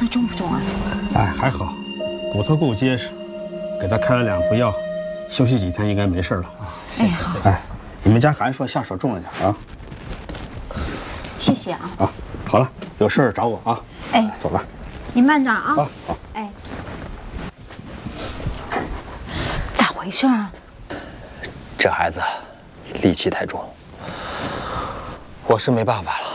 重不重啊？ 哎，还好，骨头够结实，给他开了2副药，休息几天应该没事了啊。 哎呀，好， 哎，你们家还说下手重了点啊。 谢谢啊。 啊，好了，有事儿找我啊。 哎， 走了。 你慢点啊。 啊，好。 哎，咋回事啊？ 这孩子戾气太重，我是没办法了。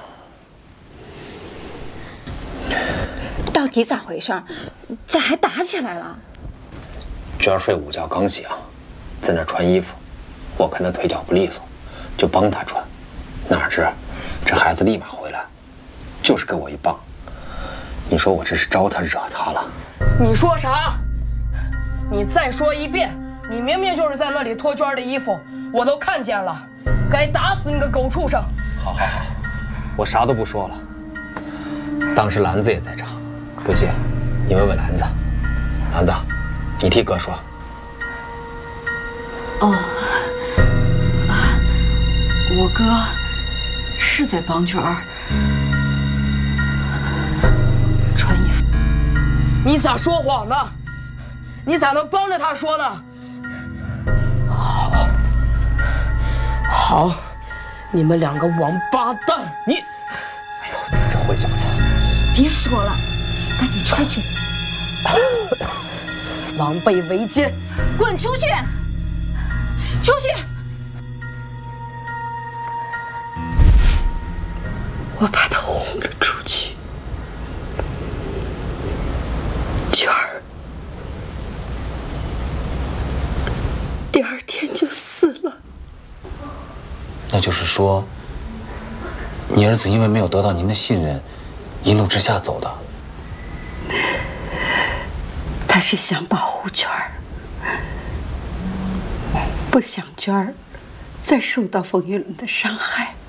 到底咋回事？咋还打起来了？ 娟儿睡午觉刚醒，在那穿衣服，我看他腿脚不利索，就帮他穿，哪知这孩子立马回来，就是给我一棒。你说我这是招他惹他了？ 你说啥？你再说一遍！你明明就是在那里脱娟儿的衣服，我都看见了，该打死你个狗畜生！ 好，我啥都不说了。当时兰子也在场，不信你问问兰子。兰子，你替哥说。 哦，啊，我哥是在帮娟儿穿衣服。 你咋说谎呢？你咋能帮着他说呢？好，你们2个王八蛋！ 你，哎呦，你这混小子！ 别说了，赶紧出去！ 狼狈为奸， 滚出去！出去！ 我把他轰了出去，娟儿第2天就死了。 那就是说，你儿子因为没有得到您的信任，一怒之下走的。 他是想保护娟儿，不想娟儿再受到冯玉伦的伤害。